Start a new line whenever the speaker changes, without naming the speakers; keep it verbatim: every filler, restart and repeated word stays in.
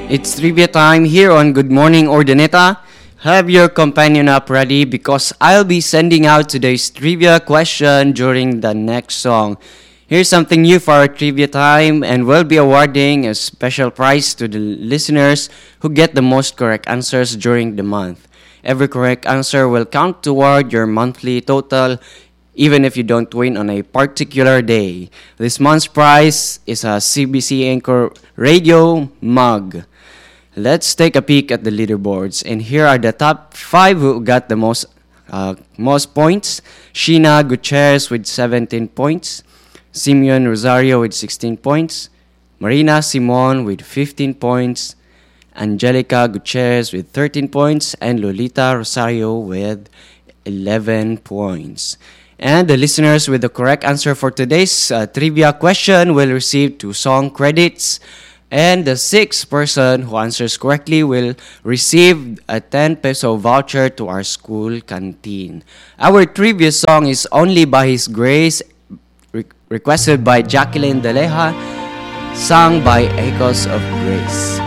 It's trivia time here on Good Morning Ordaneta. Have your companion up ready because I'll be sending out today's trivia question during the next song. Here's something new for our trivia time, and we'll be awarding a special prize to the listeners who get the most correct answers during the month. Every correct answer will count toward your monthly total, even if you don't win on a particular day. This month's prize is a C B C Anchor Radio mug. Let's take a peek at the leaderboards, and here are the top five who got the most uh, most points. Sheena Gutierrez with seventeen points, Simeon Rosario with sixteen points, Marina Simon with fifteen points, Angelica Gutierrez with thirteen points, and Lolita Rosario with eleven points. And the listeners with the correct answer for today's uh, trivia question will receive two song credits. And the sixth person who answers correctly will receive a ten peso voucher to our school canteen. Our trivia song is Only by His Grace, re- requested by Jacqueline Deleja, sung by Echoes of Grace.